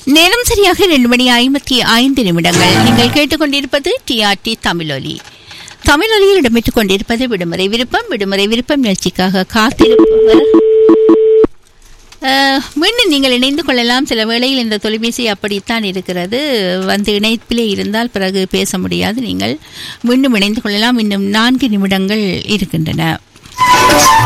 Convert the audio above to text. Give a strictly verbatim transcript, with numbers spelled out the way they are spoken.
நேரம் சரியாக இரண்டு மணி ஐம்பத்தி ஐந்து நிமிடங்கள். நீங்கள் கேட்டுக்கொண்டிருப்பது டிஆர்டி தமிழொலி. தமிழொலியில் இடம்பெற்றுக் கொண்டிருப்பது விடுமுறை விருப்பம். விடுமுறை விருப்பம் நிகழ்ச்சிக்காக காத்திருப்பவர் மீண்டும் நீங்கள் இணைந்து கொள்ளலாம். சில வேளையில் இந்த தொலைபேசி அப்படித்தான் இருக்கிறது, வந்து இணைப்பிலே இருந்தால் பிறகு பேச முடியாது. நீங்கள் மீண்டும் இணைந்து கொள்ளலாம். இன்னும் நான்கு நிமிடங்கள் இருக்கின்றன.